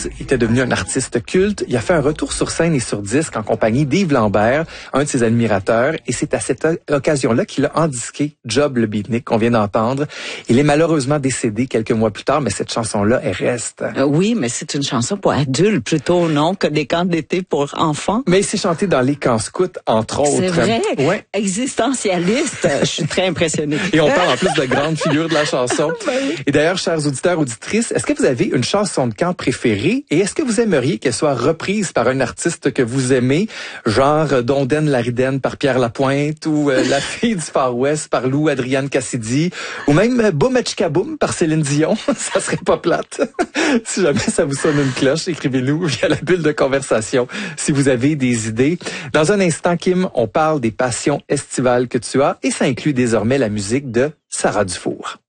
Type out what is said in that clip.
2012, il était devenu un artiste culte. Il a fait un retour sur scène et sur disque en compagnie d'Yves Lambert, un de ses admirateurs. Et c'est à cette occasion-là qu'il a endisqué Job le beatnik qu'on vient d'entendre. Il est malheureusement décédé quelques mois plus tard, mais cette chanson-là, elle reste. Oui, mais c'est une chanson pour adultes plutôt, non, que des camps d'été pour enfants. Mais c'est chanté dans les camps scouts, entre autres. C'est vrai? Ouais. Existentialiste. Je suis très impressionnée. Et on parle en plus de grandes figures de la chanson. Et d'ailleurs, chers auditeurs, auditrices, est-ce que vous avez une chanson de camp préférée et est-ce que vous aimeriez qu'elle soit reprise par un artiste que vous aimez, genre Donden Lariden par Pierre Lapointe ou La fille du Far West par Lou Adrienne Cassidy ou même Boum Boum par Céline Dion? Ça serait pas plate. Si jamais ça vous sonne une cloche, écrivez-nous via la bulle de conversation si vous avez des idées. Dans un instant, Kim, on parle des passions estivales que tu as et ça inclut désormais la musique de Sarah Dufour.